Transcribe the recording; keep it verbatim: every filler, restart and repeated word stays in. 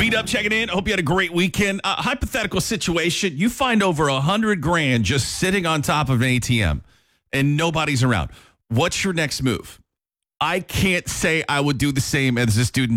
Beat Up checking in. Hope you had a great weekend. Uh, hypothetical situation. You find over a hundred grand just sitting on top of an A T M and nobody's around. What's your next move? I can't say I would do the same as this dude in